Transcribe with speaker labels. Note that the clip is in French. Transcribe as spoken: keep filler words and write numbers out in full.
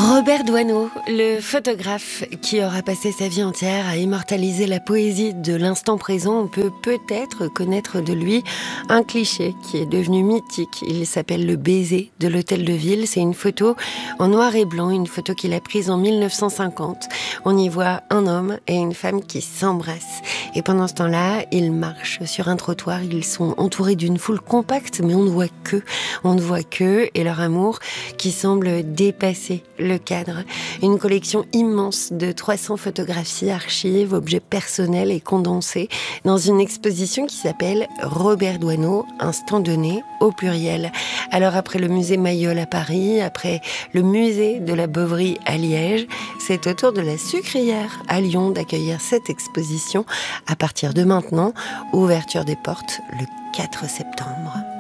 Speaker 1: Robert Doisneau, le photographe qui aura passé sa vie entière à immortaliser la poésie de l'instant présent, on peut peut-être connaître de lui un cliché qui est devenu mythique. Il s'appelle le baiser de l'hôtel de ville. C'est une photo en noir et blanc, une photo qu'il a prise en mille neuf cent cinquante. On y voit un homme et une femme qui s'embrassent. Et pendant ce temps-là, ils marchent sur un trottoir. Ils sont entourés d'une foule compacte, mais on ne voit qu'eux. On ne voit qu'eux et leur amour qui semble dépasser le cadre. Une collection immense de trois cents photographies, archives, objets personnels et condensés dans une exposition qui s'appelle Robert Doisneau, instant donné au pluriel. Alors après le musée Mayol à Paris, après le musée de la Bovary à Liège, c'est au tour de la Sucrière à Lyon d'accueillir cette exposition à partir de maintenant. Ouverture des portes le quatre septembre.